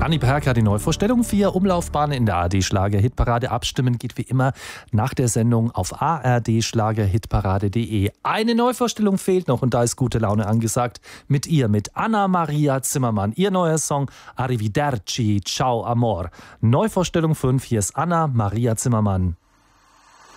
Anni Perker, die Neuvorstellung 4 Umlaufbahn in der ARD-Schlager-Hitparade. Abstimmen geht wie immer nach der Sendung auf ardschlagerhitparade.de. Eine Neuvorstellung fehlt noch und da ist gute Laune angesagt. Mit ihr, mit Anna-Maria Zimmermann. Ihr neuer Song Arrivederci, Ciao Amor. Neuvorstellung 5, hier ist Anna-Maria Zimmermann.